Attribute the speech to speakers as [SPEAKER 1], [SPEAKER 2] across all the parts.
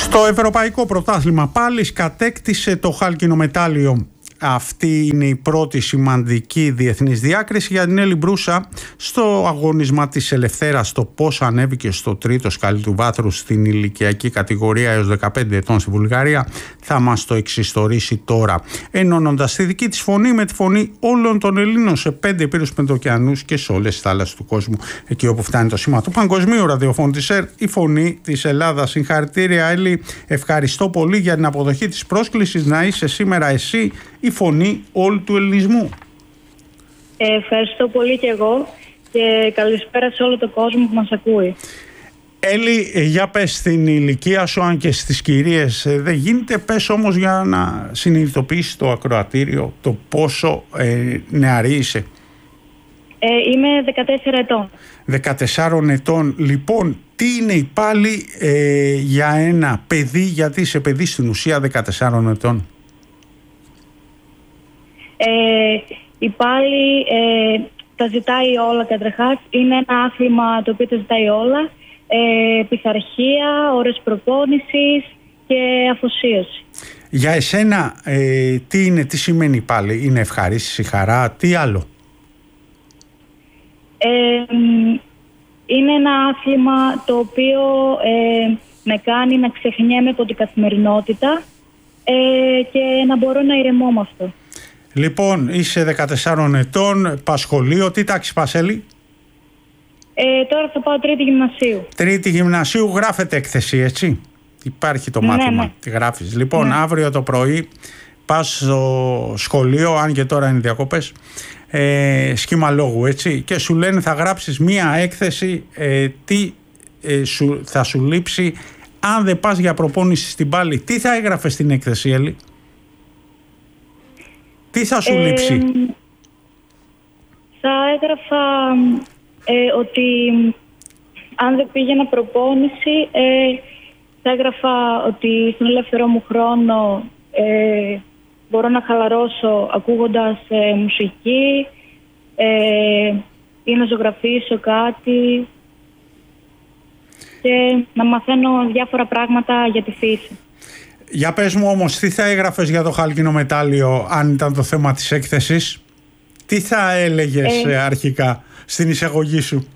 [SPEAKER 1] Στο Ευρωπαϊκό Πρωτάθλημα πάλης κατέκτησε το χάλκινο μετάλλιο. Αυτή είναι η πρώτη σημαντική διεθνής διάκριση για την Έλλη Μπρούσα στο αγώνισμα της Ελευθέρας, το πώς ανέβηκε στο τρίτο σκαλί του βάθρου στην ηλικιακή κατηγορία έως 15 ετών στη Βουλγαρία, θα μας το εξιστορήσει τώρα, ενώνοντας τη δική της φωνή με τη φωνή όλων των Ελλήνων σε 5 υπήρους πεντοκεανούς και σε όλες τις θάλασσες του κόσμου, εκεί όπου φτάνει το σήμα του Παγκοσμίου Ραδιοφώνου της ΕΡΤ, η φωνή της Ελλάδας. Συγχαρητήρια, Έλλη, ευχαριστώ πολύ για την αποδοχή της πρόσκλησης να είσαι σήμερα εσύ η φωνή όλου του ελληνισμού.
[SPEAKER 2] Ευχαριστώ πολύ και εγώ και καλησπέρα σε όλο τον κόσμο που μας ακούει.
[SPEAKER 1] Έλλη, για πες στην ηλικία σου, αν και στις κυρίες δεν γίνεται, πες όμως για να συνειδητοποιήσεις το ακροατήριο το πόσο νεαρή είσαι.
[SPEAKER 2] Είμαι 14 ετών.
[SPEAKER 1] 14 ετών. Λοιπόν, τι είναι η πάλη για ένα παιδί, γιατί είσαι παιδί στην ουσία 14 ετών?
[SPEAKER 2] Η πάλη τα ζητάει όλα καταρχάς. Είναι ένα άθλημα το οποίο τα ζητάει όλα. Πειθαρχία, ώρες προπόνησης και αφοσίωση.
[SPEAKER 1] Για εσένα τι σημαίνει πάλι? Είναι ευχαρίστηση, χαρά, τι άλλο?
[SPEAKER 2] Είναι ένα άθλημα το οποίο με κάνει να ξεχνιέμαι από την καθημερινότητα και να μπορώ να ηρεμώ με αυτό.
[SPEAKER 1] Λοιπόν, είσαι 14 ετών, πας σχολείο, τι τάξη πας, Έλλη?
[SPEAKER 2] Τώρα θα πάω τρίτη γυμνασίου.
[SPEAKER 1] Τρίτη γυμνασίου, γράφετε έκθεση, έτσι? Υπάρχει το μάθημα,
[SPEAKER 2] ναι.
[SPEAKER 1] Τη γράφεις. Λοιπόν, αύριο το πρωί πας στο σχολείο, αν και τώρα είναι διακοπές, σχήμα λόγου, έτσι, και σου λένε θα γράψεις μία έκθεση, τι θα σου λείψει αν δεν πας για προπόνηση στην πάλη. Τι θα έγραφες στην έκθεση, Έλλη? Τι θα σου λείψει?
[SPEAKER 2] Θα έγραφα ότι αν δεν πήγαινα προπόνηση, θα έγραφα ότι στον ελεύθερό μου χρόνο μπορώ να χαλαρώσω ακούγοντας μουσική ή να ζωγραφίσω κάτι και να μαθαίνω διάφορα πράγματα για τη φύση.
[SPEAKER 1] Για πες μου όμως, τι θα έγραφες για το χάλκινο μετάλλιο αν ήταν το θέμα της έκθεσης? Τι θα έλεγες αρχικά στην εισαγωγή σου?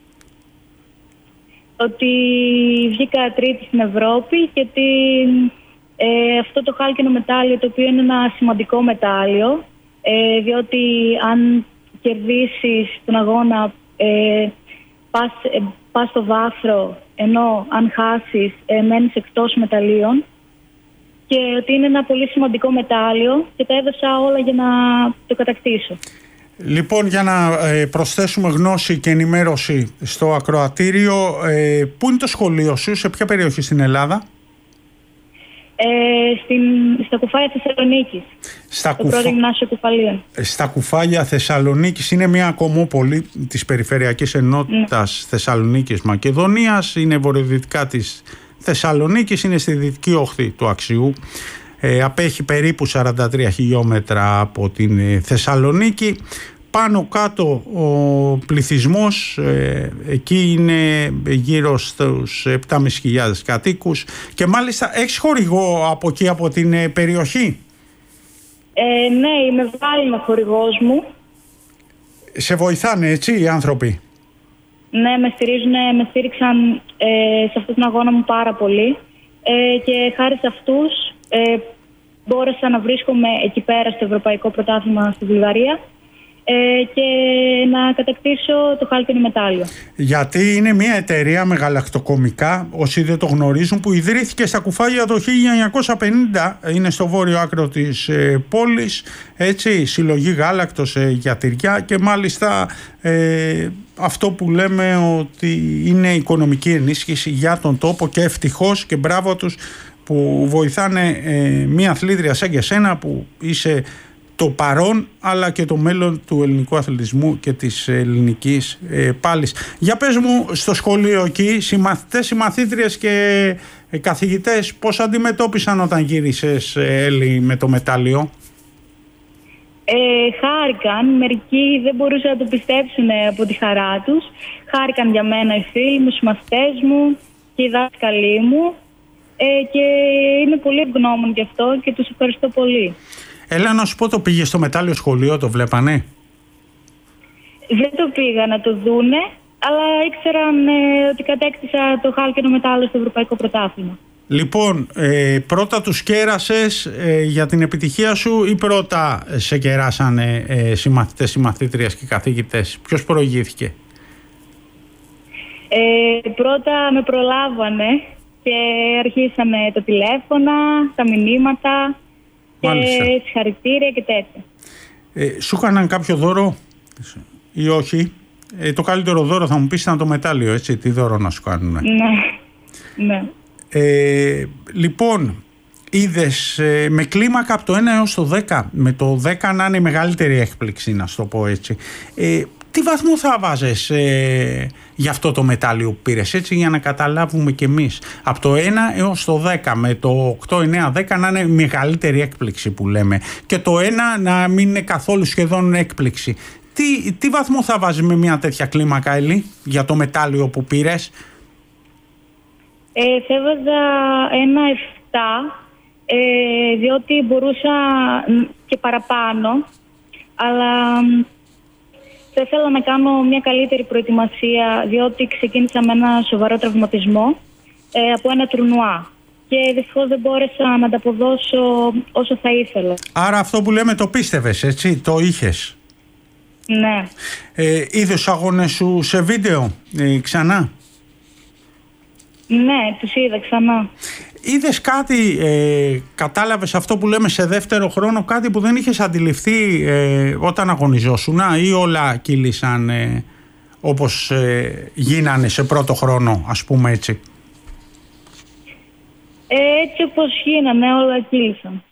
[SPEAKER 2] Ότι βγήκα τρίτη στην Ευρώπη και ότι αυτό το χάλκινο μετάλλιο, το οποίο είναι ένα σημαντικό μετάλλιο, διότι αν κερδίσεις τον αγώνα πας στο βάθρο, ενώ αν χάσεις μένεις εκτός μεταλλίων, και ότι είναι ένα πολύ σημαντικό μετάλλιο και τα έδωσα όλα για να το κατακτήσω. Λοιπόν,
[SPEAKER 1] για να προσθέσουμε γνώση και ενημέρωση στο ακροατήριο, πού είναι το σχολείο σου, σε ποια περιοχή στην Ελλάδα?
[SPEAKER 2] Στα Κουφάλια Θεσσαλονίκης. Το πρώτο γυμνάσιο Κουφαλίων.
[SPEAKER 1] Στα Κουφάλια Θεσσαλονίκης, είναι μια κομμόπολη της Περιφερειακής Ενότητας Θεσσαλονίκης Μακεδονίας, είναι βορειοδυτικά της Θεσσαλονίκης, είναι στη δυτική όχθη του Αξιού, απέχει περίπου 43 χιλιόμετρα από την Θεσσαλονίκη. Πάνω κάτω ο πληθυσμός εκεί είναι γύρω στους 7.500 κατοίκους και μάλιστα έχεις χορηγό από εκεί, από την περιοχή?
[SPEAKER 2] Ναι, είμαι βάλει με χορηγός μου.
[SPEAKER 1] Σε βοηθάνε, έτσι, οι άνθρωποι?
[SPEAKER 2] Ναι, με στήριξαν σε αυτόν τον αγώνα μου πάρα πολύ και χάρη σε αυτούς μπόρεσα να βρίσκομαι εκεί πέρα στο Ευρωπαϊκό Πρωτάθλημα στη Βουλγαρία και να κατακτήσω το χάλκινο μετάλλιο.
[SPEAKER 1] Γιατί είναι μια εταιρεία με γαλακτοκομικά, όσοι δεν το γνωρίζουν, που ιδρύθηκε στα Κουφάλια το 1950, είναι στο βόρειο άκρο της πόλης, έτσι, συλλογή γάλακτος για τυριά και μάλιστα αυτό που λέμε ότι είναι οικονομική ενίσχυση για τον τόπο και ευτυχώς και μπράβο τους που βοηθάνε μια αθλήτρια σαν και σένα που είσαι το παρόν αλλά και το μέλλον του ελληνικού αθλητισμού και της ελληνικής πάλης. Για πες μου, στο σχολείο εκεί, συμμαθητές, συμμαθήτριες και καθηγητές πώς αντιμετώπισαν όταν γύρισες, Έλλη, με το μετάλλιο?
[SPEAKER 2] Χάρηκαν, μερικοί δεν μπορούσαν να το πιστέψουν από τη χαρά τους. Χάρηκαν για μένα οι φίλοι μου, οι μαθητές μου και οι δάσκαλοι μου. και είμαι πολύ ευγνώμων γι' αυτό και τους ευχαριστώ πολύ.
[SPEAKER 1] Έλα να σου πω, το πήγε στο μετάλλιο σχολείο, το βλέπανε?
[SPEAKER 2] Δεν το πήγα να το δούνε, αλλά ήξεραν ότι κατέκτησα το χάλκινο μετάλλιο στο Ευρωπαϊκό Πρωτάθλημα.
[SPEAKER 1] Λοιπόν, πρώτα τους κέρασες για την επιτυχία σου ή πρώτα σε κεράσανε συμμαθητές, συμμαθήτριες και καθηγητές? Ποιος προηγήθηκε?
[SPEAKER 2] Πρώτα με προλάβανε και αρχίσαμε τα τηλέφωνα, τα μηνύματα και συγχαρητήρια και τέτοια.
[SPEAKER 1] Σου έκαναν κάποιο δώρο ή όχι? Το καλύτερο δώρο θα μου πεις ήταν το μετάλλιο, έτσι? Τι δώρο να σου κάνουν?
[SPEAKER 2] Ναι.
[SPEAKER 1] Λοιπόν, είδες με κλίμακα από το 1 έως το 10, με το 10 να είναι η μεγαλύτερη έκπληξη, να σου το πω έτσι, τι βαθμό θα βάζες για αυτό το μετάλλιο που πήρες, έτσι, για να καταλάβουμε κι εμείς? Από το 1 έως το 10, με το 8, 9, 10 να είναι η μεγαλύτερη έκπληξη που λέμε, και το 1 να μην είναι καθόλου σχεδόν έκπληξη. Τι βαθμό θα βάζεις με μια τέτοια κλίμακα, Έλλη, για το μετάλλιο που πήρες?
[SPEAKER 2] Θα έβαζα ένα 7, διότι μπορούσα και παραπάνω, αλλά θα ήθελα να κάνω μια καλύτερη προετοιμασία, διότι ξεκίνησα με ένα σοβαρό τραυματισμό από ένα τουρνουά και δυστυχώς δεν μπόρεσα να ανταποδώσω όσο θα ήθελα.
[SPEAKER 1] Άρα αυτό που λέμε το πίστευες, έτσι, το είχες?
[SPEAKER 2] Ναι.
[SPEAKER 1] Είδες τους αγώνες σου σε βίντεο ξανά?
[SPEAKER 2] Ναι, τους είδα ξανά.
[SPEAKER 1] Είδες κάτι, κατάλαβες αυτό που λέμε σε δεύτερο χρόνο, κάτι που δεν είχες αντιληφθεί όταν αγωνιζόσουν, ή όλα κύλησαν όπως γίνανε σε πρώτο χρόνο, ας πούμε έτσι?
[SPEAKER 2] Έτσι όπως γίνανε, όλα κύλησαν.